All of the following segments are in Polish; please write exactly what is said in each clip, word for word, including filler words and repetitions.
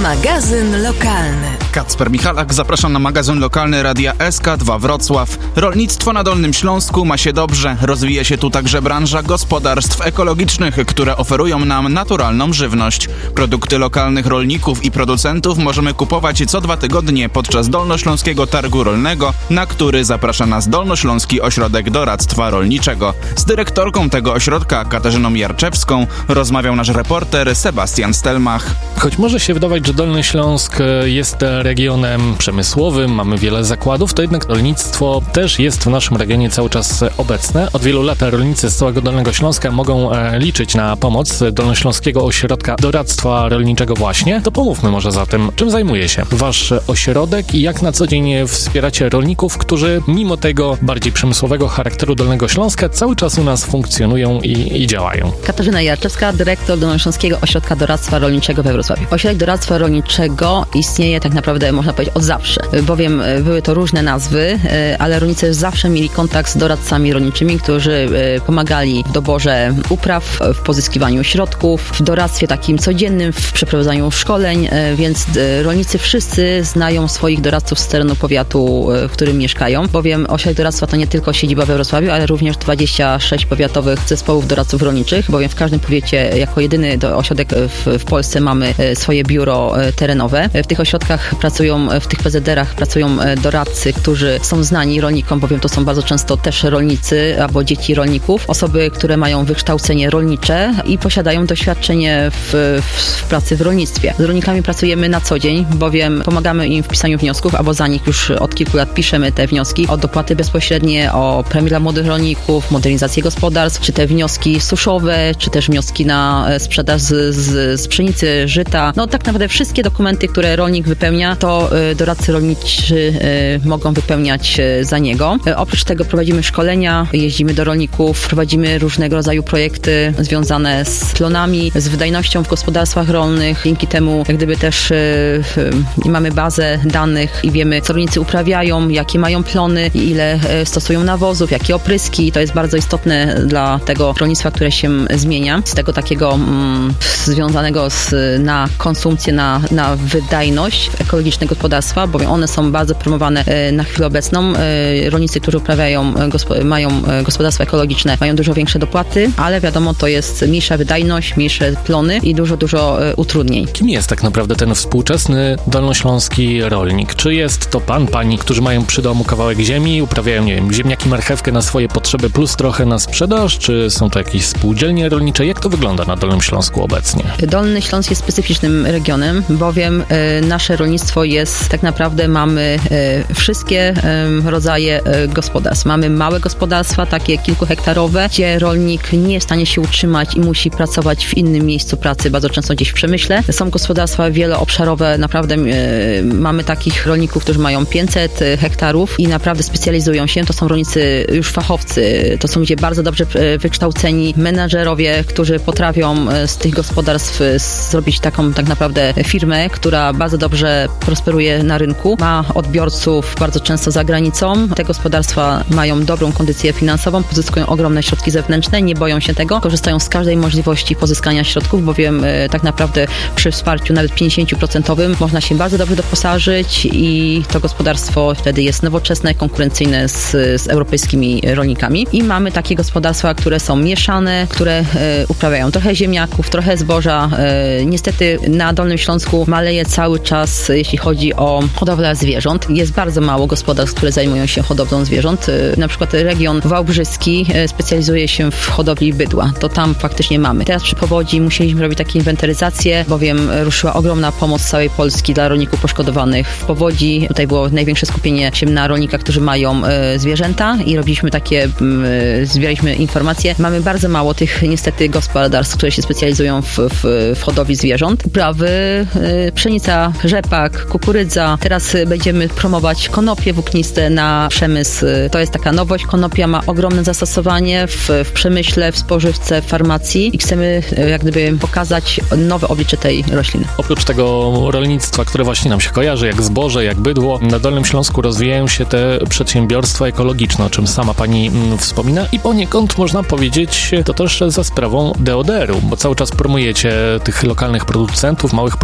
Magazyn lokalny. Kacper Michalak, zapraszam na magazyn lokalny Radia S K dwa Wrocław. Rolnictwo na Dolnym Śląsku ma się dobrze. Rozwija się tu także branża gospodarstw ekologicznych, które oferują nam naturalną żywność. Produkty lokalnych rolników i producentów możemy kupować co dwa tygodnie podczas Dolnośląskiego Targu Rolnego, na który zaprasza nas Dolnośląski Ośrodek Doradztwa Rolniczego. Z dyrektorką tego ośrodka, Katarzyną Jarczewską, rozmawiał nasz reporter Sebastian Stelmach. Choć może się wydawać, że Dolny Śląsk jest regionem przemysłowym, mamy wiele zakładów, to jednak rolnictwo też jest w naszym regionie cały czas obecne. Od wielu lat rolnicy z całego Dolnego Śląska mogą liczyć na pomoc Dolnośląskiego Ośrodka Doradztwa Rolniczego właśnie. To pomówmy może zatem, czym zajmuje się wasz ośrodek i jak na co dzień wspieracie rolników, którzy mimo tego bardziej przemysłowego charakteru Dolnego Śląska cały czas u nas funkcjonują i, i działają. Katarzyna Jarczewska, dyrektor Dolnośląskiego Ośrodka Doradztwa Rolniczego we Wrocławiu. Ośrodek Doradztwa Rolniczego istnieje tak naprawdę, można powiedzieć, od zawsze, bowiem były to różne nazwy, ale rolnicy zawsze mieli kontakt z doradcami rolniczymi, którzy pomagali w doborze upraw, w pozyskiwaniu środków, w doradztwie takim codziennym, w przeprowadzaniu szkoleń, więc rolnicy wszyscy znają swoich doradców z terenu powiatu, w którym mieszkają, bowiem Ośrodek Doradztwa to nie tylko siedziba we Wrocławiu, ale również dwadzieścia sześć powiatowych zespołów doradców rolniczych, bowiem w każdym powiecie jako jedyny ośrodek w, w Polsce mamy swoje biuro terenowe. W tych ośrodkach pracują, w tych P Z D-ach pracują doradcy, którzy są znani rolnikom, bowiem to są bardzo często też rolnicy albo dzieci rolników, osoby, które mają wykształcenie rolnicze i posiadają doświadczenie w, w, w pracy w rolnictwie. Z rolnikami pracujemy na co dzień, bowiem pomagamy im w pisaniu wniosków, albo za nich już od kilku lat piszemy te wnioski o dopłaty bezpośrednie, o premie dla młodych rolników, modernizację gospodarstw, czy te wnioski suszowe, czy też wnioski na sprzedaż z, z, z pszenicy, żyta. No tak naprawdę wszystkie dokumenty, które rolnik wypełnia, to doradcy rolniczy mogą wypełniać za niego. Oprócz tego prowadzimy szkolenia, jeździmy do rolników, prowadzimy różnego rodzaju projekty związane z plonami, z wydajnością w gospodarstwach rolnych. Dzięki temu jak gdyby też mamy bazę danych i wiemy, co rolnicy uprawiają, jakie mają plony, ile stosują nawozów, jakie opryski. To jest bardzo istotne dla tego rolnictwa, które się zmienia. Z tego takiego mm, związanego z, na konsumpcję, na, na wydajność ekologiczne gospodarstwa, bowiem one są bardzo promowane na chwilę obecną. Rolnicy, którzy uprawiają, gospo- mają gospodarstwa ekologiczne, mają dużo większe dopłaty, ale wiadomo, to jest mniejsza wydajność, mniejsze plony i dużo, dużo utrudnień. Kim jest tak naprawdę ten współczesny dolnośląski rolnik? Czy jest to pan, pani, którzy mają przy domu kawałek ziemi, uprawiają, nie wiem, ziemniaki, marchewkę na swoje potrzeby plus trochę na sprzedaż? Czy są to jakieś spółdzielnie rolnicze? Jak to wygląda na Dolnym Śląsku obecnie? Dolny Śląsk jest specyficznym regionem, bowiem y, nasze rolnictwo jest, tak naprawdę mamy y, wszystkie y, rodzaje y, gospodarstw. Mamy małe gospodarstwa, takie kilkuhektarowe, gdzie rolnik nie jest w stanie się utrzymać i musi pracować w innym miejscu pracy, bardzo często gdzieś w przemyśle. Są gospodarstwa wieloobszarowe, naprawdę y, mamy takich rolników, którzy mają pięćset hektarów i naprawdę specjalizują się. To są rolnicy już fachowcy, to są ludzie bardzo dobrze wykształceni, menadżerowie, którzy potrafią z tych gospodarstw zrobić taką tak naprawdę firmę, która bardzo dobrze prosperuje na rynku, ma odbiorców bardzo często za granicą. Te gospodarstwa mają dobrą kondycję finansową, pozyskują ogromne środki zewnętrzne, nie boją się tego, korzystają z każdej możliwości pozyskania środków, bowiem tak naprawdę przy wsparciu nawet pięćdziesiąt procent można się bardzo dobrze doposażyć i to gospodarstwo wtedy jest nowoczesne, konkurencyjne z, z europejskimi rolnikami. I mamy takie gospodarstwa, które są mieszane, które e, uprawiają trochę ziemniaków, trochę zboża. E, niestety na Dolnym Śląsku maleje cały czas, jeśli chodzi o hodowlę zwierząt. Jest bardzo mało gospodarstw, które zajmują się hodowlą zwierząt. E, na przykład region wałbrzyski e, specjalizuje się w hodowli bydła. To tam faktycznie mamy. Teraz przy powodzi musieliśmy robić takie inwentaryzacje, bowiem ruszyła ogromna pomoc z całej Polski dla rolników poszkodowanych w powodzi. Tutaj było największe skupienie się na rolnikach, którzy mają e, zwierzęta i robiliśmy takie, e, zbieraliśmy informacje. Mamy bardzo mało tych niestety gospodarstw, które się specjalizują w, w, w hodowli zwierząt. Uprawy, e, pszenica, rzepak, kukurydza. Teraz będziemy promować konopie włókniste na przemysł. To jest taka nowość. Konopia ma ogromne zastosowanie w, w przemyśle, w spożywce, w farmacji i chcemy e, jak gdyby pokazać nowe oblicze tej rośliny. Oprócz tego rolnictwa, które właśnie nam się kojarzy, jak zboże, jak bydło, na Dolnym Śląsku rozwijają się te przedsiębiorstwa ekologiczne, o czym sama pani mm, wspomina i poniekąd można powiedzieć to też za sprawą D O D R u, bo cały czas promujecie tych lokalnych producentów, małych producentów,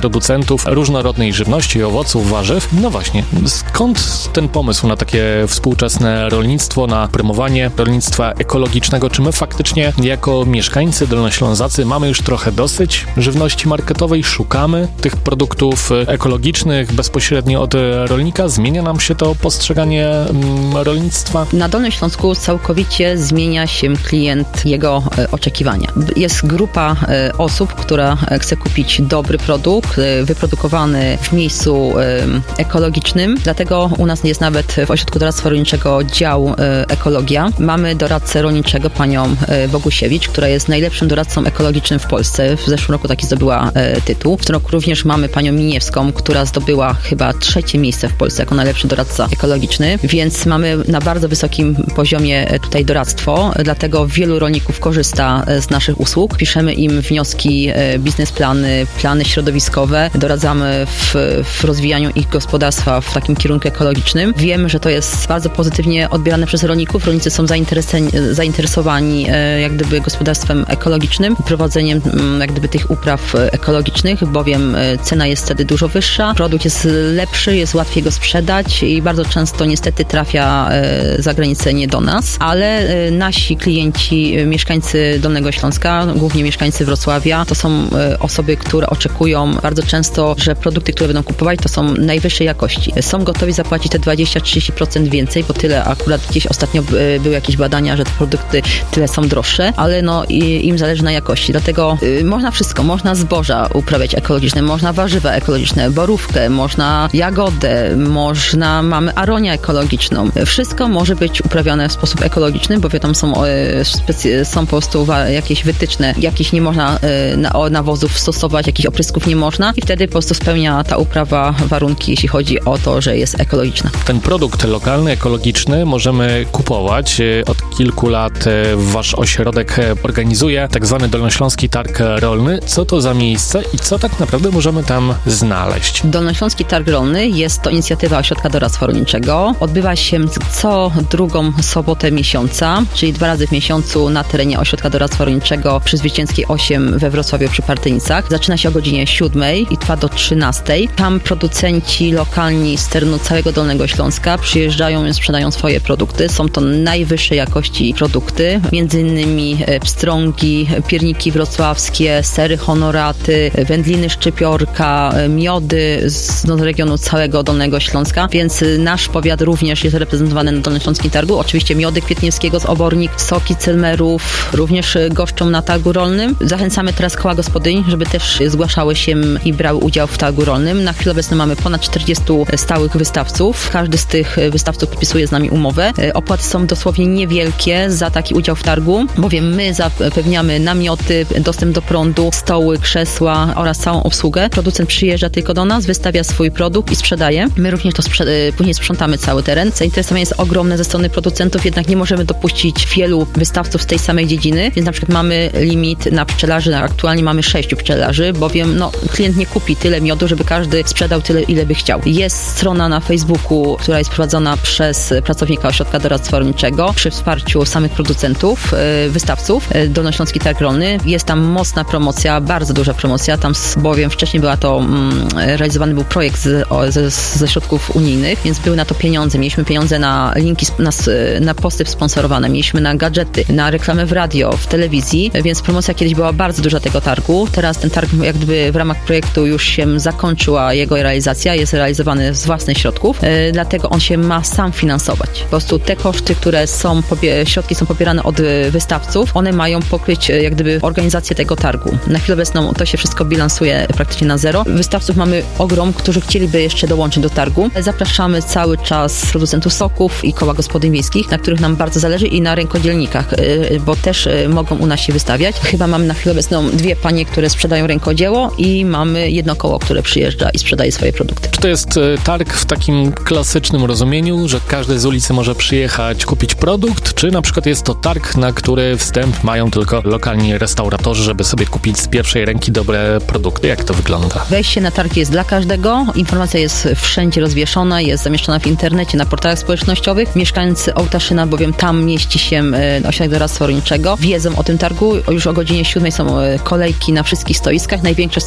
producentów różnorodnej żywności, owoców, warzyw. No właśnie, skąd ten pomysł na takie współczesne rolnictwo, na promowanie rolnictwa ekologicznego? Czy my faktycznie jako mieszkańcy dolnoślązacy mamy już trochę dosyć żywności marketowej, szukamy tych produktów ekologicznych bezpośrednio od rolnika? Zmienia nam się to postrzeganie mm, rolnictwa? Na Dolnym Śląsku całkowicie zmienia się klient, jego e, oczekiwania. Jest grupa e, osób, która chce kupić dobry produkt, e, wyprodukowany w miejscu e, ekologicznym. Dlatego u nas jest nawet w Ośrodku Doradztwa Rolniczego dział e, ekologia. Mamy doradcę rolniczego, panią e, Bogusiewicz, która jest najlepszym doradcą ekologicznym w Polsce. W zeszłym roku taki zdobyła e, tytuł. W tym roku również mamy panią Miniewską, która zdobyła chyba trzecie miejsce w Polsce jako najlepszy doradca ekologiczny, więc mamy na bardzo wysokim poziomie tutaj doradztwo, dlatego wielu rolników korzysta z naszych usług. Piszemy im wnioski, biznesplany, plany środowiskowe, doradzamy w, w rozwijaniu ich gospodarstwa w takim kierunku ekologicznym. Wiemy, że to jest bardzo pozytywnie odbierane przez rolników. Rolnicy są zainteresowani jak gdyby gospodarstwem ekologicznym, prowadzeniem jak gdyby tych upraw ekologicznych, bowiem cena jest wtedy dużo wyższa, produkt jest lepszy, jest łatwiej go sprzedać i bardzo często niestety trafia za granicę nie do nas, ale nasi klienci, mieszkańcy Dolnego Śląska, głównie mieszkańcy Wrocławia, to są osoby, które oczekują bardzo często, że produkty, które będą kupować, to są najwyższej jakości. Są gotowi zapłacić te dwadzieścia do trzydziestu procent więcej, bo tyle akurat gdzieś ostatnio były jakieś badania, że te produkty tyle są droższe, ale no im zależy na jakości. Dlatego y, można wszystko, można zboża uprawiać ekologiczne, można warzywa ekologiczne, borówkę, można jagodę, można, mamy aronię ekologiczną. Wszystko może być uprawiane w sposób ekologiczny, bo tam są, specy- są po prostu jakieś wytyczne, jakich nie można na, nawozów stosować, jakich oprysków nie można i wtedy po prostu spełnia ta uprawa warunki, jeśli chodzi o to, że jest ekologiczna. Ten produkt lokalny, ekologiczny możemy kupować. Od kilku lat wasz ośrodek organizuje tak zwany Dolnośląski Targ Rolny. Co to za miejsce i co tak naprawdę możemy tam znaleźć? Dolnośląski Targ Rolny jest to inicjatywa Ośrodka Doradztwa Rolniczego. Odbywa się co drugą sobotę miesiąca, czyli dwa razy w miesiącu na terenie Ośrodka Doradztwa Rolniczego przy Zwycięskiej osiem we Wrocławiu przy Partynicach. Zaczyna się o godzinie siódmej i trwa do trzynastej. Tam producenci lokalni z terenu całego Dolnego Śląska przyjeżdżają i sprzedają swoje produkty. Są to najwyższej jakości produkty, między innymi pstrągi, pierniki wrocławskie, sery honoraty, wędliny szczypiorka, miody z no, regionu całego Dolnego Śląska, więc nasz powiat również jest reprezentowany na Dolnośląskim Targu. Oczywiście miody Kwietniewskiego z Obornik, soki Celmerów również goszczą na targu rolnym. Zachęcamy teraz koła gospodyń, żeby też zgłaszały się i brały udział w targu rolnym. Na chwilę obecną mamy ponad czterdziestu stałych wystawców. Każdy z tych wystawców podpisuje z nami umowę. Opłaty są dosłownie niewielkie za taki udział w targu, bowiem my zapewniamy namioty, dostęp do prądu, stoły, krzesła oraz całą obsługę. Producent przyjeżdża tylko do nas, wystawia swój produkt i sprzedaje. My również to sprze- później sprzątamy cały teren. Zainteresowanie jest ogromne ze strony producentów, jednak nie możemy dopuścić wielu wystawców z tej samej dziedziny, więc na przykład mamy limit na pszczelarzy. Aktualnie mamy sześciu pszczelarzy, bowiem no, klient nie kupi tyle miodu, żeby każdy sprzedał tyle, ile by chciał. Jest strona na Facebooku, która jest prowadzona przez pracownika Ośrodka Doradztwa Rolniczego przy wsparciu samych producentów, wystawców. Dolnośląski Targ Rolny. Jest tam mocna promocja, bardzo duża promocja, tam bowiem wcześniej była to mm, realizowany był projekt z, o, ze, ze środków unijnych, więc były na to pieniądze. Mieliśmy pieniądze na linki, na, na posty sponsorowane, mieliśmy na gadżety, na reklamę w radio, w telewizji, więc promocja kiedyś była bardzo duża tego targu. Teraz ten targ jak gdyby w ramach projektu już się zakończyła jego realizacja, jest realizowany z własnych środków, yy, dlatego on się ma sam finansować. Po prostu te koszty, które są, pobie- środki są pobierane od wystawców, one mają pokryć jak gdyby organizację tego targu. Na chwilę obecną to się wszystko bilansuje praktycznie na zero. Wystawców mamy ogrom, którzy chcieliby jeszcze dołączyć do targu. Zapraszamy cały czas producentów soków i koła gospodyń wiejskich, na których nam bardzo zależy i na rękodzielnikach, bo też mogą u nas się wystawiać. Chyba mamy na chwilę obecną dwie panie, które sprzedają rękodzieło i mamy jedno koło, które przyjeżdża i sprzedaje swoje produkty. Czy to jest targ w takim klasycznym rozumieniu, że każdy z ulicy może przyjechać, kupić produkt, czy na przykład jest to targ, na który wstęp mają tylko lokalni restauratorzy, żeby sobie kupić z pierwszej ręki dobre produkty? Jak to wygląda? Wejście na targ jest dla każdego. Informacja jest wszędzie rozwieszona, jest zamieszczona w internecie, na portalach społecznościowych. Mieszkańcy Ołtaszyna, bowiem tam mieści się Ośrodek Doradztwa Rolniczego, wiedzą o tym targu. Już o godzinie siódmej są kolejki na wszystkich stoiskach. Największe są na, węd-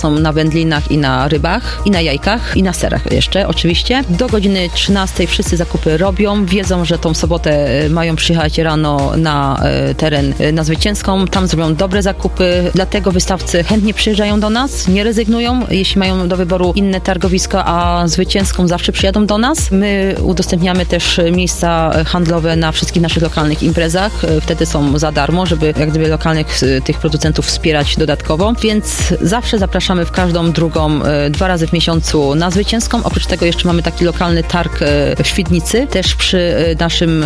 wędlinach i na rybach, i na jajkach, i na serach jeszcze oczywiście. Do godziny trzynastej wszyscy zakupy robią, wiedzą, że tą sobotę mają przyjechać rano na teren na Zwycięską, tam zrobią dobre zakupy, dlatego wystawcy chętnie przyjeżdżają do nas, nie rezygnują, jeśli mają do wyboru inne targowiska, a Zwycięską zawsze przyjadą do nas. My udostępniamy też miejsca handlowe na wszystkich naszych lokalnych imprezach, wtedy są za darmo, żeby jak gdyby lokalnych tych producentów wspierać dodatkowo, więc zawsze zapraszamy w każdą drugą, dwa razy w miesiącu na Zwycięską. Oprócz tego jeszcze mamy taki lokalny targ w Świdnicy, też przy naszym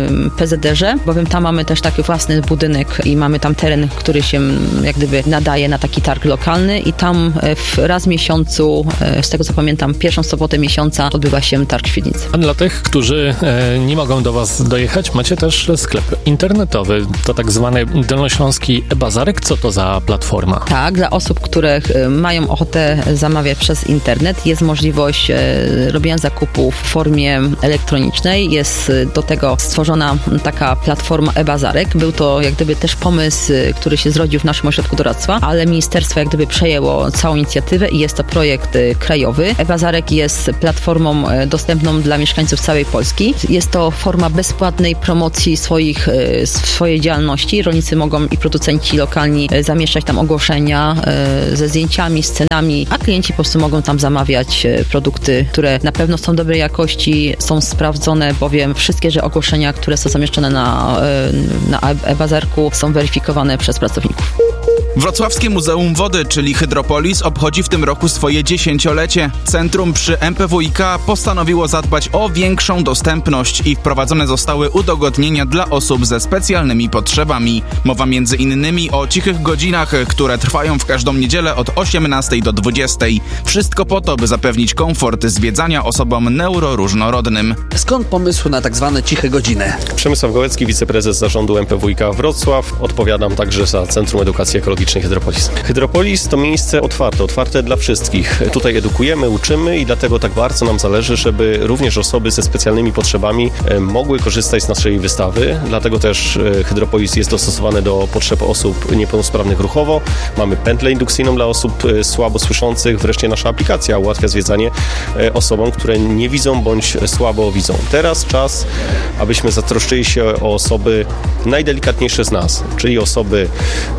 P Z D erze, bowiem tam mamy też taki własny budynek i mamy tam teren, który się jak gdyby nadaje na taki targ lokalny i tam w raz w miesiącu, z tego co pamiętam, pierwszą sobotę miesiąca odbywa się targ w Świdnicy. A dla tych, którzy e, nie mogą do Was dojechać, macie też sklep internetowy, to tak zwany dolnośląski e-bazarek. Co to za platforma? Tak, dla osób, które mają ochotę zamawiać przez internet, jest możliwość e, robienia zakupów w formie elektronicznej. Jest do tego stworzona taka platforma e-bazarek. Był to jak gdyby też pomysł, który się zrodził w naszym ośrodku doradztwa, ale ministerstwo jak gdyby przejęło całą inicjatywę i jest to projekt krajowy. e-bazarek jest platformą dostępną dla mieszkańców całej Polski. Jest to forma bezpłatnej promocji swoich, swojej działalności. Rolnicy mogą i producenci lokalni zamieszczać tam ogłoszenia ze zdjęciami, z cenami, a klienci po prostu mogą tam zamawiać produkty, które na pewno są dobrej jakości, są sprawdzone, bowiem wszystkie że ogłoszenia, które są zamieszczone na, na e-bazarku, są weryfikowane przez pracowników. Wrocławskie Muzeum Wody, czyli Hydropolis, obchodzi w tym roku swoje dziesięciolecie. Centrum przy M P W i K postanowiło zadbać o większą dostępność i wprowadzone zostały udogodnienia dla osób ze specjalnymi potrzebami. Mowa między innymi o cichych godzinach, które trwają w każdą niedzielę od osiemnastej do dwudziestej. Wszystko po to, by zapewnić komfort zwiedzania osobom neuroróżnorodnym. Skąd pomysł na tak zwane ciche godziny? Przemysław Gołecki, wiceprezes zarządu M P W i K Wrocław. Odpowiadam także za Centrum Edukacji Ekologicznej Hydropolis. Hydropolis to miejsce otwarte, otwarte dla wszystkich. Tutaj edukujemy, uczymy i dlatego tak bardzo nam zależy, żeby również osoby ze specjalnymi potrzebami mogły korzystać z naszej wystawy. Dlatego też Hydropolis jest dostosowany do potrzeb osób niepełnosprawnych ruchowo. Mamy pętlę indukcyjną dla osób słabo słyszących. Wreszcie nasza aplikacja ułatwia zwiedzanie osobom, które nie widzą bądź słabo widzą. Teraz czas, abyśmy zatroszczyli się o osoby najdelikatniejsze z nas, czyli osoby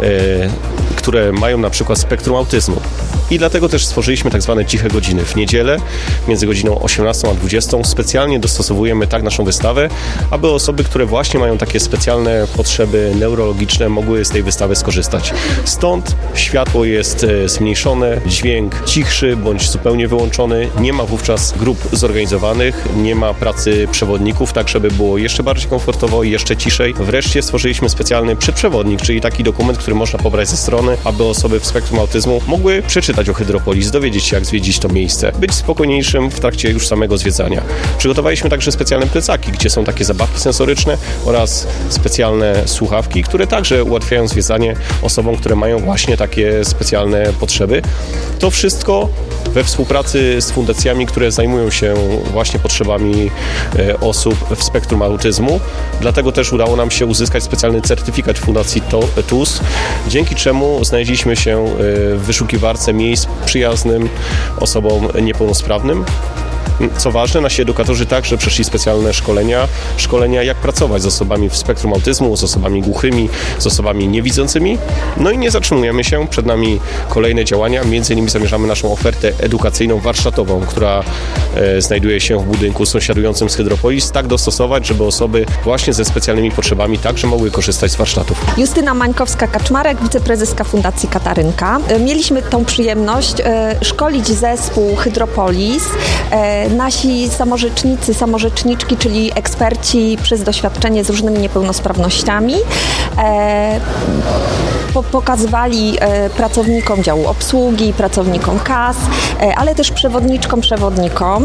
które mają na przykład spektrum autyzmu. I dlatego też stworzyliśmy tak zwane ciche godziny. W niedzielę między godziną osiemnastą a dwudziestą specjalnie dostosowujemy tak naszą wystawę, aby osoby, które właśnie mają takie specjalne potrzeby neurologiczne, mogły z tej wystawy skorzystać. Stąd światło jest zmniejszone, dźwięk cichszy bądź zupełnie wyłączony. Nie ma wówczas grup zorganizowanych, nie ma pracy przewodników, tak żeby było jeszcze bardziej komfortowo i jeszcze ciszej. Wreszcie stworzyliśmy specjalny przedprzewodnik, czyli taki dokument, który można pobrać ze strony, aby osoby w spektrum autyzmu mogły przeczytać o Hydropolis, dowiedzieć się, jak zwiedzić to miejsce, być spokojniejszym w trakcie już samego zwiedzania. Przygotowaliśmy także specjalne plecaki, gdzie są takie zabawki sensoryczne oraz specjalne słuchawki, które także ułatwiają zwiedzanie osobom, które mają właśnie takie specjalne potrzeby. To wszystko we współpracy z fundacjami, które zajmują się właśnie potrzebami osób w spektrum autyzmu. Dlatego też udało nam się uzyskać specjalny certyfikat Fundacji T U S, dzięki czemu znaleźliśmy się w wyszukiwarce miejsc przyjaznym osobom niepełnosprawnym. Co ważne, nasi edukatorzy także przeszli specjalne szkolenia, szkolenia jak pracować z osobami w spektrum autyzmu, z osobami głuchymi, z osobami niewidzącymi. No i nie zatrzymujemy się, przed nami kolejne działania, między innymi zamierzamy naszą ofertę edukacyjną warsztatową, która e, znajduje się w budynku sąsiadującym z Hydropolis, tak dostosować, żeby osoby właśnie ze specjalnymi potrzebami także mogły korzystać z warsztatów. Justyna Mańkowska-Kaczmarek, wiceprezeska Fundacji Katarynka. Mieliśmy tą przyjemność e, szkolić zespół Hydropolis. E, Nasi samorzecznicy, samorzeczniczki, czyli eksperci przez doświadczenie z różnymi niepełnosprawnościami, e, po, pokazywali e, pracownikom działu obsługi, pracownikom kas, e, ale też przewodniczkom, przewodnikom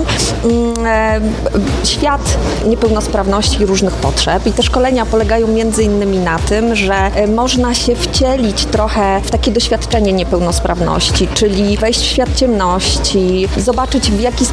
e, świat niepełnosprawności i różnych potrzeb. I te szkolenia polegają między innymi na tym, że e, można się wcielić trochę w takie doświadczenie niepełnosprawności, czyli wejść w świat ciemności, zobaczyć w jaki sposób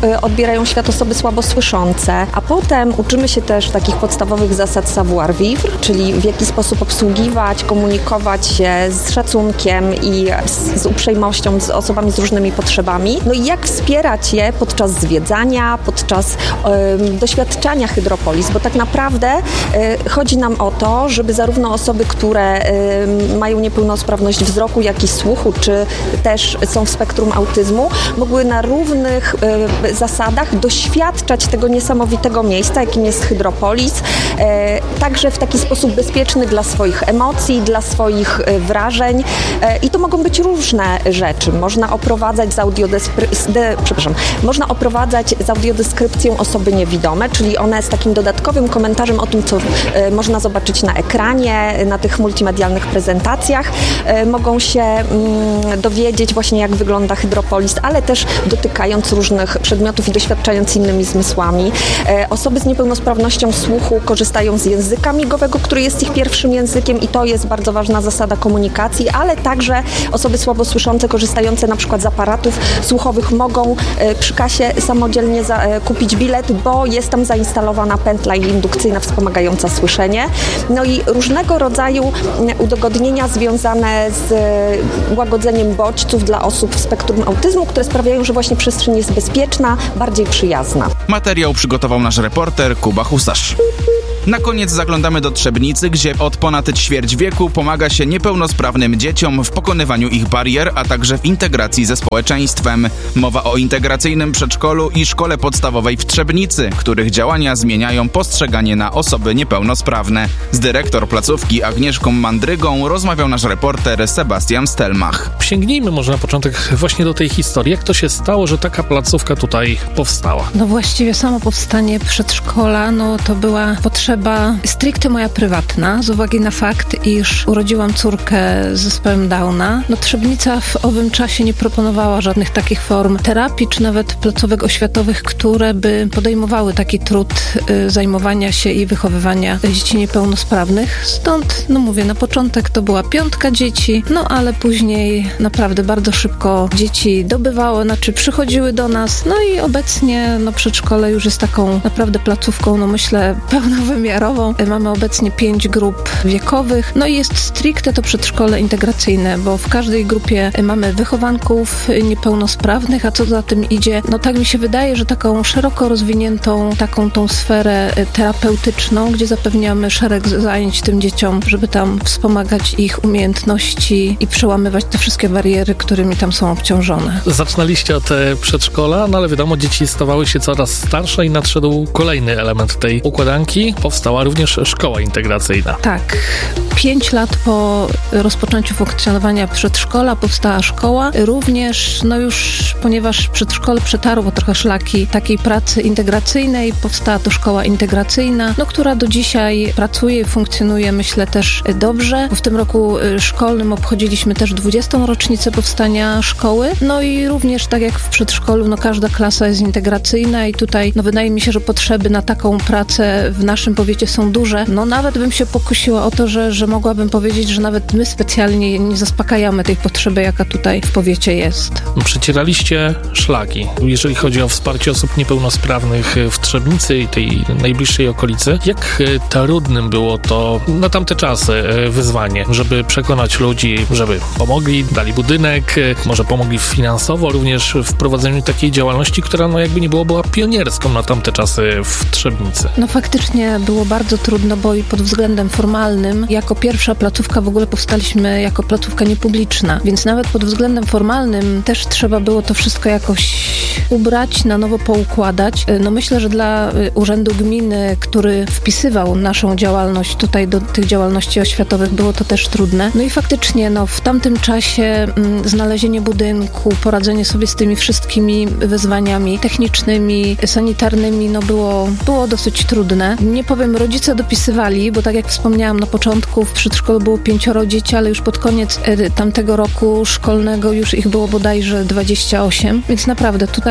odbierają świat osoby słabosłyszące, a potem uczymy się też takich podstawowych zasad savoir vivre, czyli w jaki sposób obsługiwać, komunikować się z szacunkiem i z, z uprzejmością z osobami z różnymi potrzebami. No i jak wspierać je podczas zwiedzania, podczas y, doświadczania Hydropolis, bo tak naprawdę y, chodzi nam o to, żeby zarówno osoby, które y, mają niepełnosprawność wzroku, jak i słuchu, czy też są w spektrum autyzmu, mogły na równych y, zasadach doświadczać tego niesamowitego miejsca, jakim jest Hydropolis, y, także w taki sposób bezpieczny dla swoich emocji, dla swoich y, wrażeń y, i to mogą być różne rzeczy. Można oprowadzać z audiodeskry- de, przepraszam, można oprowadzać z audiodeskrypcją osoby niewidome, czyli one z takim dodatkowym komentarzem o tym, co y, można zobaczyć na ekranie, na tych multimedialnych prezentacjach. Y, mogą się y, dowiedzieć właśnie, jak wygląda Hydropolis, ale też dotykając różnych przedmiotów i doświadczając innymi zmysłami. Y, osoby z niepełnosprawnością słuchu korzystają z języka migowego, który jest ich pierwszym językiem i to jest bardzo ważna zasada komunikacji, ale także osoby słabosłyszące korzystające na przykład z aparatów słuchowych mogą y, przy kasie samodzielnie za, y, kupić bilet, bo jest tam zainstalowana pętla indukcyjna wspomagająca słyszenie. No i różnego rodzaju udogodnienia związane z y, łagodzeniem bodźców dla osób w spektrum autyzmu, które sprawiają, że właśnie przestrzeń jest bezpieczna, bardziej przyjazna. Materiał przygotował nasz reporter Kuba Husarz. Na koniec zaglądamy do Trzebnicy, gdzie od ponad ćwierć wieku pomaga się niepełnosprawnym dzieciom w pokonywaniu ich barier, a także w integracji ze społeczeństwem. Mowa o integracyjnym przedszkolu i szkole podstawowej w Trzebnicy, których działania zmieniają postrzeganie na osoby niepełnosprawne. Z dyrektor placówki Agnieszką Mandrygą rozmawiał nasz reporter Sebastian Stelmach. Sięgnijmy może na początek właśnie do tej historii. Jak to się stało, że taka placówka tutaj powstała? No właściwie samo powstanie przedszkola, no to była potrzeba stricte moja prywatna, z uwagi na fakt, iż urodziłam córkę z zespołem Downa. No Trzebnica w owym czasie nie proponowała żadnych takich form terapii, czy nawet placówek oświatowych, które by podejmowały taki trud y, zajmowania się i wychowywania dzieci niepełnosprawnych. Stąd, no mówię, na początek to była piątka dzieci, no ale później naprawdę bardzo szybko dzieci dobywało, znaczy przychodziły do nas, no i obecnie no przedszkole już jest taką naprawdę placówką, no myślę, pełnowymiarową. Mamy obecnie pięć grup wiekowych, no i jest stricte to przedszkole integracyjne, bo w każdej grupie mamy wychowanków niepełnosprawnych, a co za tym idzie, no tak mi się wydaje, że taką szeroko rozwiniętą taką tą sferę terapeutyczną, gdzie zapewniamy szereg zajęć tym dzieciom, żeby tam wspomagać ich umiejętności i przełamywać te wszystkie bariery, którymi tam są obciążone. Zaczynaliście od przedszkola, no ale wiadomo, dzieci stawały się coraz starsze i nadszedł kolejny element tej układanki. Powstała również szkoła integracyjna. Tak. Pięć lat po rozpoczęciu funkcjonowania przedszkola powstała szkoła. Również, no już, ponieważ przedszkole przetarło trochę szlaki takiej pracy integracyjnej, powstała to szkoła integracyjna, no która do dzisiaj pracuje i funkcjonuje, myślę, też dobrze. W tym roku szkolnym obchodziliśmy też dwudziestą rocznicę powstania szkoły. No i również, tak jak w przedszkolu, no każda klasa jest integracyjna i tutaj, no wydaje mi się, że potrzeby na taką pracę w naszym powiecie są duże. No nawet bym się pokusiła o to, że, że mogłabym powiedzieć, że nawet my specjalnie nie zaspokajamy tej potrzeby, jaka tutaj w powiecie jest. Przecieraliście szlaki, jeżeli chodzi o wsparcie osób niepełnosprawnych w Trzebnicy i tej najbliższej okolicy. Jak trudnym było to na tamte czasy wyzwanie, żeby przekonać ludzi, żeby pomogli, dali budynek, może pomogli finansowo również w prowadzeniu takiej działalności, która no jakby nie było, była pionierską na tamte czasy w Trzebnicy? No faktycznie było bardzo trudno, bo i pod względem formalnym, jako pierwsza placówka w ogóle powstaliśmy jako placówka niepubliczna, więc nawet pod względem formalnym też trzeba było to wszystko jakoś ubrać, na nowo poukładać. No myślę, że dla Urzędu Gminy, który wpisywał naszą działalność tutaj do tych działalności oświatowych, było to też trudne. No i faktycznie no, w tamtym czasie m, znalezienie budynku, poradzenie sobie z tymi wszystkimi wyzwaniami technicznymi, sanitarnymi, no było, było dosyć trudne. Nie powiem, rodzice dopisywali, bo tak jak wspomniałam na początku, w przedszkolu było pięcioro dzieci, ale już pod koniec e, tamtego roku szkolnego już ich było bodajże dwadzieścia osiem, więc naprawdę tutaj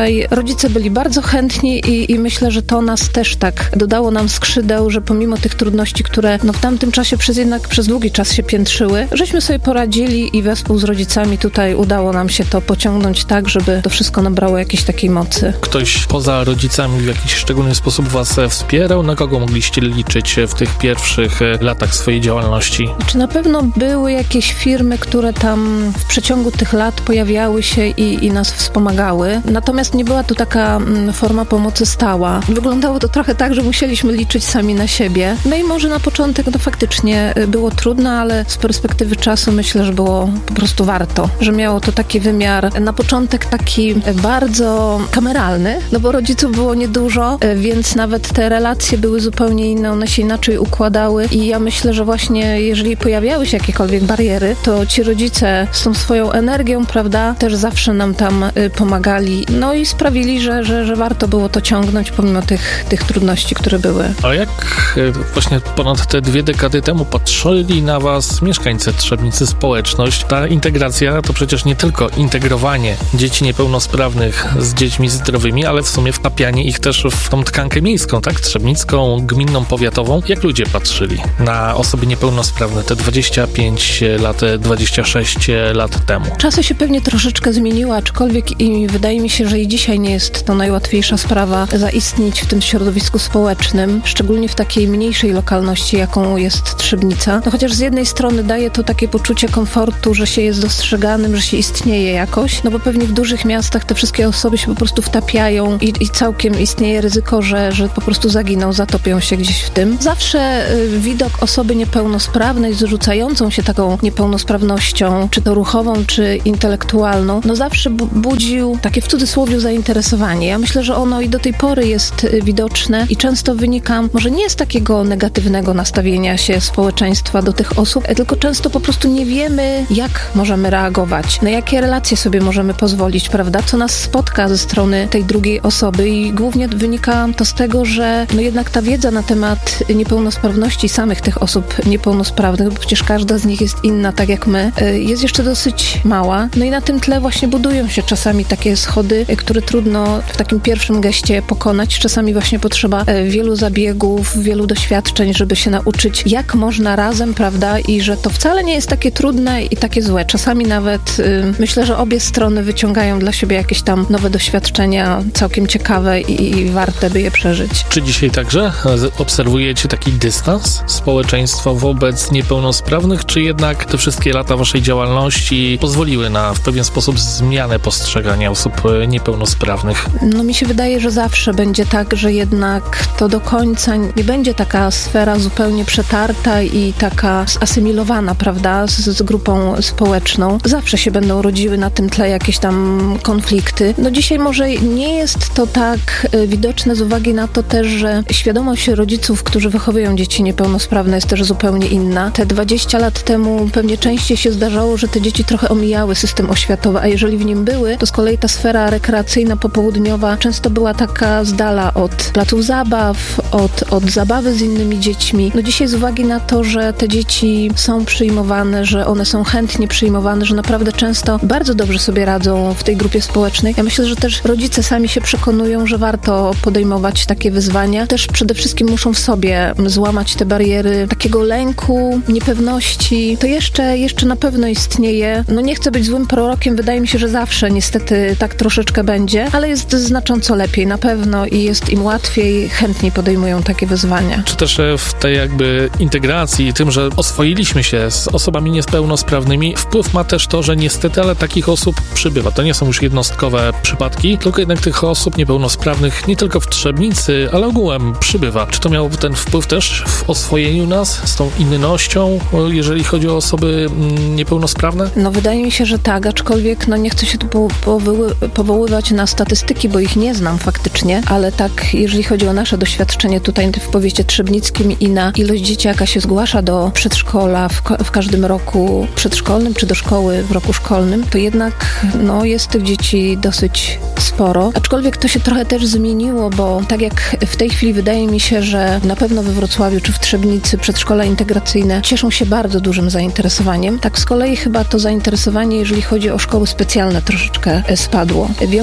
tutaj rodzice byli bardzo chętni i, i myślę, że to nas też tak dodało nam skrzydeł, że pomimo tych trudności, które no w tamtym czasie przez jednak przez długi czas się piętrzyły, żeśmy sobie poradzili i wespół z rodzicami tutaj udało nam się to pociągnąć tak, żeby to wszystko nabrało jakiejś takiej mocy. Ktoś poza rodzicami w jakiś szczególny sposób was wspierał? Na kogo mogliście liczyć w tych pierwszych latach swojej działalności? Czy na pewno były jakieś firmy, które tam w przeciągu tych lat pojawiały się i, i nas wspomagały. Natomiast nie była to taka mm, forma pomocy stała. Wyglądało to trochę tak, że musieliśmy liczyć sami na siebie. No i może na początek no faktycznie było trudno, ale z perspektywy czasu myślę, że było po prostu warto. Że miało to taki wymiar na początek taki bardzo kameralny, no bo rodziców było niedużo, więc nawet te relacje były zupełnie inne, one się inaczej układały i ja myślę, że właśnie jeżeli pojawiały się jakiekolwiek bariery, to ci rodzice z tą swoją energią, prawda, też zawsze nam tam y, pomagali, no i sprawili, że, że, że warto było to ciągnąć pomimo tych, tych trudności, które były. A jak y, właśnie ponad te dwie dekady temu patrzyli na was mieszkańcy Trzebnicy, społeczność? Ta integracja to przecież nie tylko integrowanie dzieci niepełnosprawnych z dziećmi zdrowymi, ale w sumie wtapianie ich też w tą tkankę miejską, tak? Trzebnicką, gminną, powiatową. Jak ludzie patrzyli na osoby niepełnosprawne te dwadzieścia pięć lat, dwadzieścia sześć lat temu? Czasy się pewnie troszeczkę zmieniły, aczkolwiek i wydaje mi się, że i dzisiaj nie jest to najłatwiejsza sprawa zaistnieć w tym środowisku społecznym, szczególnie w takiej mniejszej lokalności, jaką jest Trzebnica. No chociaż z jednej strony daje to takie poczucie komfortu, że się jest dostrzeganym, że się istnieje jakoś, no bo pewnie w dużych miastach te wszystkie osoby się po prostu wtapiają i, i całkiem istnieje ryzyko, że, że po prostu zaginą, zatopią się gdzieś w tym. Zawsze y, widok osoby niepełnosprawnej, zrzucającą się taką niepełnosprawnością, czy to ruchową, czy intelektualną, no zawsze bu- budził takie w cudzysłowie zainteresowanie. Ja myślę, że ono i do tej pory jest y, widoczne i często wynika może nie z takiego negatywnego nastawienia się społeczeństwa do tych osób, tylko często po prostu nie wiemy, jak możemy reagować, na jakie relacje sobie możemy pozwolić, prawda, co nas spotka ze strony tej drugiej osoby i głównie wynika to z tego, że no jednak ta wiedza na temat niepełnosprawności samych tych osób niepełnosprawnych, bo przecież każda z nich jest inna, tak jak my, jest jeszcze dosyć mała. No i na tym tle właśnie budują się czasami takie schody, które trudno w takim pierwszym geście pokonać. Czasami właśnie potrzeba wielu zabiegów, wielu doświadczeń, żeby się nauczyć, jak można razem, prawda, i że to wcale nie jest takie trudne i takie złe. Czasami nawet y, myślę, że obie strony wyciągają dla siebie jakieś tam nowe doświadczenia, całkiem ciekawe i, i warte, by je przeżyć. Czy dzisiaj także obserwujecie taki dystans społeczeństwa wobec niepełnosprawnych, czy jednak te wszystkie lata waszej działalności pozwoliły na w pewien sposób zmianę postrzegania osób niepełnosprawnych? No mi się wydaje, że zawsze będzie tak, że jednak to do końca nie będzie taka sfera zupełnie przetarta i taka zasymilowana, prawda, z, z grupą społeczną. Zawsze się będą rodziły na tym tle jakieś tam konflikty. No dzisiaj może nie jest to tak y, widoczne z uwagi na to też, że świadomość rodziców, którzy wychowują dzieci niepełnosprawne, jest też zupełnie inna. Te dwadzieścia lat temu pewnie częściej się zdarzało, że te dzieci trochę omijały system oświatowy, a jeżeli w nim były, to z kolei ta sfera rekreacyjna, popołudniowa często była taka z dala od placów zabaw, od, od zabawy z innymi dziećmi. No dzisiaj z uwagi na to, że te dzieci są przyjmowane, że one są chętnie przyjmowane, że naprawdę często bardzo dobrze sobie radzą w tej grupie społecznej. Ja myślę, że też rodzice sami się przekonują, że warto podejmować takie wyzwania. Też przede wszystkim muszą w sobie złamać te bariery takiego lęku, niepewności. To jeszcze, jeszcze na pewno istnieje. No nie chcę być złym prorokiem, wydaje mi się, że zawsze niestety tak troszeczkę będzie, ale jest znacząco lepiej na pewno i jest im łatwiej, chętniej podejmują takie wyzwania. Czy też w tej jakby integracji i tym, że oswoiliśmy się z osobami niepełnosprawnymi, wpływ ma też to, że niestety, ale takich osób przybywa. To nie są już jednostkowe przypadki, tylko jednak tych osób niepełnosprawnych nie tylko w Trzebnicy, ale ogółem przybywa. Czy to miało ten wpływ też w oswojeniu nas z tą innością, jeżeli chodzi o osoby niepełnosprawne? No wydaje mi się, że tak, aczkolwiek no nie chcę się tu powoły- powoływać na statystyki, bo ich nie znam faktycznie, ale tak, jeżeli chodzi o nasze doświadczenie tutaj w powiecie trzebnickim i na ilość dzieci, jaka się zgłasza do przedszkola w, ka- w każdym roku przedszkolnym, czy do szkoły w roku szkolnym, to jednak no, jest tych dzieci dosyć sporo. Aczkolwiek to się trochę też zmieniło, bo tak jak w tej chwili wydaje mi się, że na pewno we Wrocławiu czy w Trzebnicy przedszkola integracyjne cieszą się bardzo dużym zainteresowaniem, tak z kolei chyba to zainteresowanie, jeżeli chodzi o szkoły specjalne, troszeczkę spadło. Wiąże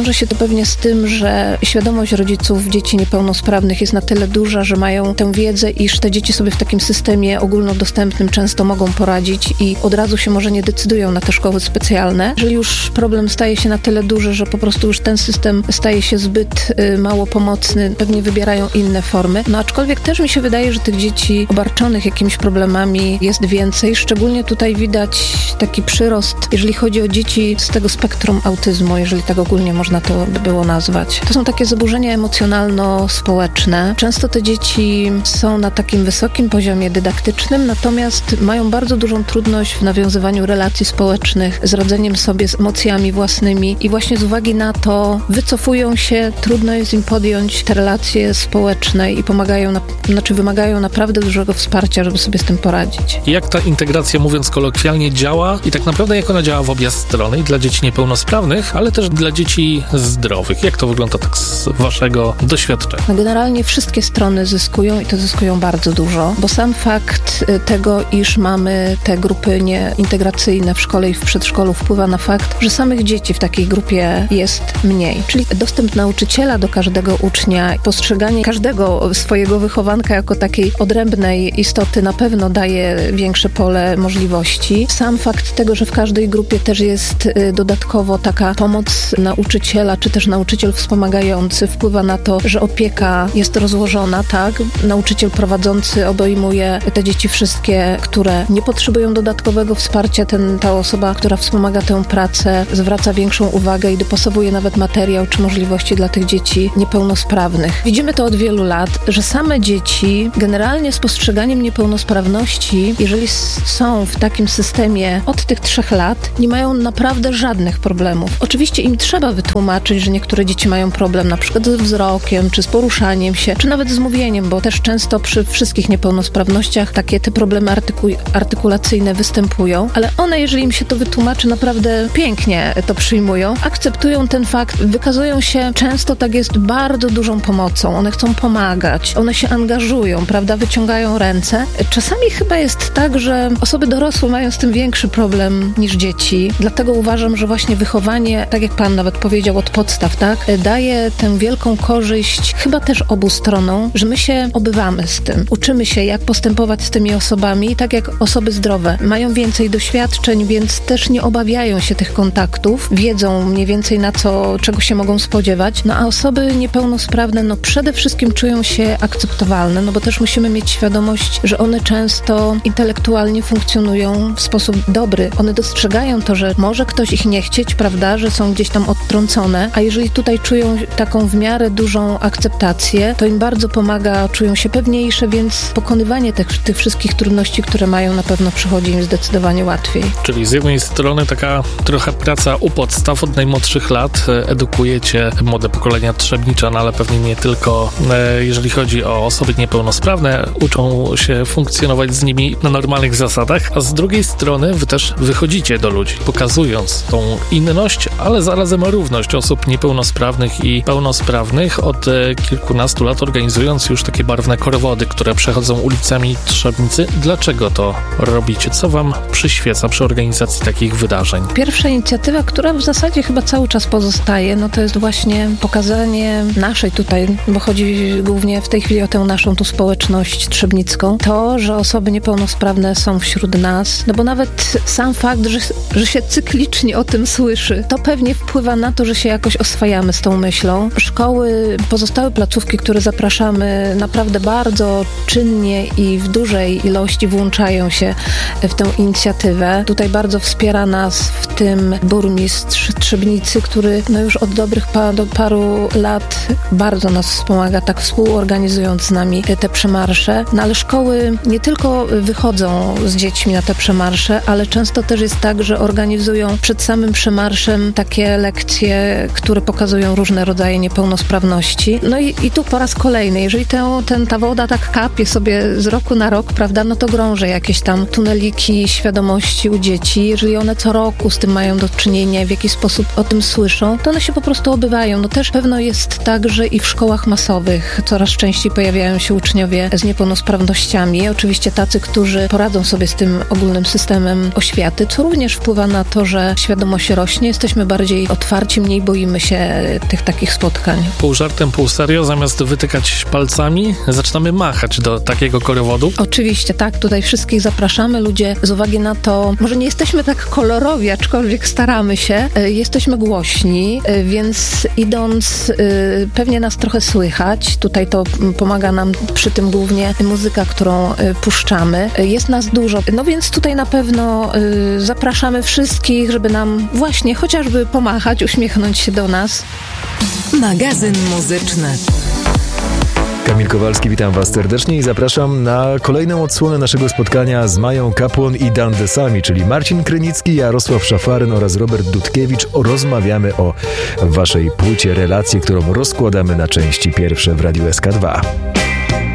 wiąże się to pewnie z tym, że świadomość rodziców dzieci niepełnosprawnych jest na tyle duża, że mają tę wiedzę, iż te dzieci sobie w takim systemie ogólnodostępnym często mogą poradzić i od razu się może nie decydują na te szkoły specjalne. Jeżeli już problem staje się na tyle duży, że po prostu już ten system staje się zbyt y, mało pomocny, pewnie wybierają inne formy. No aczkolwiek też mi się wydaje, że tych dzieci obarczonych jakimiś problemami jest więcej. Szczególnie tutaj widać taki przyrost, jeżeli chodzi o dzieci z tego spektrum autyzmu, jeżeli tak ogólnie można to by było nazwać. To są takie zaburzenia emocjonalno-społeczne. Często te dzieci są na takim wysokim poziomie dydaktycznym, natomiast mają bardzo dużą trudność w nawiązywaniu relacji społecznych, z radzeniem sobie z emocjami własnymi i właśnie z uwagi na to wycofują się, trudno jest im podjąć te relacje społeczne i pomagają, na, znaczy wymagają naprawdę dużego wsparcia, żeby sobie z tym poradzić. Jak ta integracja, mówiąc kolokwialnie, działa i tak naprawdę jak ona działa w obie strony, i dla dzieci niepełnosprawnych, ale też dla dzieci zdrowych? Jak to wygląda tak z waszego doświadczenia? No generalnie wszystkie strony zyskują i to zyskują bardzo dużo, bo sam fakt tego, iż mamy te grupy nieintegracyjne w szkole i w przedszkolu wpływa na fakt, że samych dzieci w takiej grupie jest mniej. Czyli dostęp nauczyciela do każdego ucznia, postrzeganie każdego swojego wychowanka jako takiej odrębnej istoty na pewno daje większe pole możliwości. Sam fakt tego, że w każdej grupie też jest dodatkowo taka pomoc nauczyciela, czy też nauczyciel wspomagający wpływa na to, że opieka jest rozłożona, tak? Nauczyciel prowadzący obejmuje te dzieci wszystkie, które nie potrzebują dodatkowego wsparcia. Ten, ta osoba, która wspomaga tę pracę, zwraca większą uwagę i dopasowuje nawet materiał czy możliwości dla tych dzieci niepełnosprawnych. Widzimy to od wielu lat, że same dzieci generalnie z postrzeganiem niepełnosprawności, jeżeli są w takim systemie od tych trzech lat, nie mają naprawdę żadnych problemów. Oczywiście im trzeba wytłumaczyć, że niektóre dzieci mają problem na przykład ze wzrokiem, czy z poruszaniem się, czy nawet z mówieniem, bo też często przy wszystkich niepełnosprawnościach takie te problemy artyku- artykulacyjne występują, ale one, jeżeli im się to wytłumaczy, naprawdę pięknie to przyjmują, akceptują ten fakt, wykazują się często, tak jest, bardzo dużą pomocą. One chcą pomagać, one się angażują, prawda, wyciągają ręce. Czasami chyba jest tak, że osoby dorosłe mają z tym większy problem niż dzieci, dlatego uważam, że właśnie wychowanie, tak jak pan nawet powiedział, od podstaw, tak, daje tę wielką korzyść chyba też obu stronom, że my się obywamy z tym. Uczymy się, jak postępować z tymi osobami, tak jak osoby zdrowe. Mają więcej doświadczeń, więc też nie obawiają się tych kontaktów, wiedzą mniej więcej na co, czego się mogą spodziewać. No a osoby niepełnosprawne, no przede wszystkim czują się akceptowalne, no bo też musimy mieć świadomość, że one często intelektualnie funkcjonują w sposób dobry. One dostrzegają to, że może ktoś ich nie chcieć, prawda, że są gdzieś tam odtrącone, a jeżeli tutaj czują taką w miarę dużą akceptację, to im bardzo pomaga, czują się pewniejsze, więc pokonywanie tych, tych wszystkich trudności, które mają, na pewno przychodzi im zdecydowanie łatwiej. Czyli z jednej strony taka trochę praca u podstaw od najmłodszych lat, edukujecie młode pokolenia Trzebniczan, ale pewnie nie tylko, jeżeli chodzi o osoby niepełnosprawne, uczą się funkcjonować z nimi na normalnych zasadach, a z drugiej strony wy też wychodzicie do ludzi, pokazując tą inność, ale zarazem równość osób niepełnosprawnych i pełnosprawnych, od kilkunastu lat organizując już takie barwne korowody, które przechodzą ulicami Trzebnicy. Dlaczego to robicie? Co wam przyświeca przy organizacji takich wydarzeń? Pierwsza inicjatywa, która w zasadzie chyba cały czas pozostaje, no to jest właśnie pokazanie naszej tutaj, bo chodzi głównie w tej chwili o tę naszą tu społeczność trzebnicką, to, że osoby niepełnosprawne są wśród nas, no bo nawet sam fakt, że, że się cyklicznie o tym słyszy, to pewnie wpływa na to, że się jakoś oswajamy z tą myślą. Szkoły, pozostałe placówki, które zapraszamy, naprawdę bardzo czynnie i w dużej ilości włączają się w tę inicjatywę. Tutaj bardzo wspiera nas w tym burmistrz Trzebnicy, który no już od dobrych pa, do paru lat bardzo nas wspomaga, tak współorganizując z nami te przemarsze. No ale szkoły nie tylko wychodzą z dziećmi na te przemarsze, ale często też jest tak, że organizują przed samym przemarszem takie lekcje, które pokazują różne rodzaje niepełnosprawności. No i, i tu po raz kolejny, jeżeli tę, ten, ta woda tak kapie sobie z roku na rok, prawda, no to grąże jakieś tam tuneliki świadomości u dzieci. Jeżeli one co roku z tym mają do czynienia, w jakiś sposób o tym słyszą, to one się po prostu obywają. No też pewno jest tak, że i w szkołach masowych coraz częściej pojawiają się uczniowie z niepełnosprawnościami. Oczywiście tacy, którzy poradzą sobie z tym ogólnym systemem oświaty, co również wpływa na to, że świadomość rośnie, jesteśmy bardziej otwarci, mniej mniej boimy się tych takich spotkań. Pół żartem, pół serio, zamiast wytykać palcami, zaczynamy machać do takiego korowodu. Oczywiście, tak, tutaj wszystkich zapraszamy. Ludzie z uwagi na to, może nie jesteśmy tak kolorowi, aczkolwiek staramy się, jesteśmy głośni, więc idąc pewnie nas trochę słychać. Tutaj to pomaga nam przy tym głównie muzyka, którą puszczamy. Jest nas dużo, no więc tutaj na pewno zapraszamy wszystkich, żeby nam właśnie chociażby pomachać, uśmiechnąć się do nas. Magazyn muzyczny. Kamil Kowalski, witam Was serdecznie i zapraszam na kolejną odsłonę naszego spotkania z Mają Kapłon i Dandesami, czyli Marcin Krynicki, Jarosław Szafaryn oraz Robert Dudkiewicz. Rozmawiamy o Waszej płycie Relacje, którą rozkładamy na części pierwsze w Radiu S K dwa.